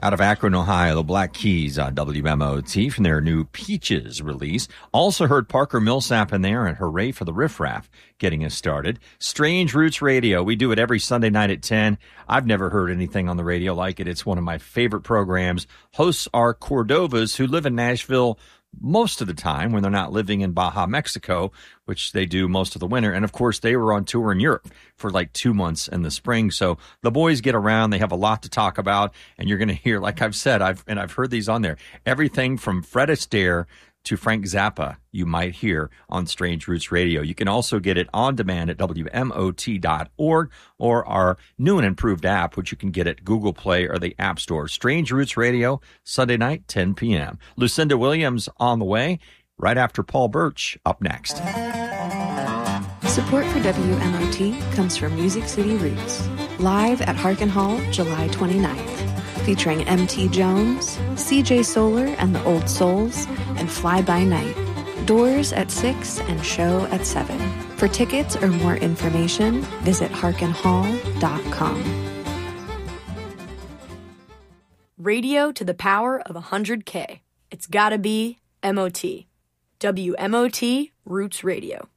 Out of Akron, Ohio, the Black Keys on WMOT from their new Peaches release. Also heard Parker Millsap in there, and hooray for the riffraff getting us started. Strange Roots Radio. We do it every Sunday night at 10. I've never heard anything on the radio like it. It's one of my favorite programs. Hosts are Cordovas who live in Nashville most of the time when they're not living in Baja, Mexico, which they do most of the winter. And of course, they were on tour in Europe for like 2 months in the spring. So the boys get around. They have a lot to talk about. And you're going to hear, like I've said, I've heard these on there, everything from Fred Astaire to Frank Zappa you might hear on Strange Roots Radio. You can also get it on demand at WMOT.org or our new and improved app, which you can get at Google Play or the App Store. Strange Roots Radio, Sunday night, 10 p.m. Lucinda Williams on the way, right after Paul Birch up next. Support for WMOT comes from Music City Roots, live at Harkin Hall, July 29th. Featuring M.T. Jones, C.J. Solar and the Old Souls, and Fly By Night. Doors at 6 and show at 7. For tickets or more information, visit harkinhall.com. Radio to the power of 100K. It's gotta be MOT. WMOT Roots Radio.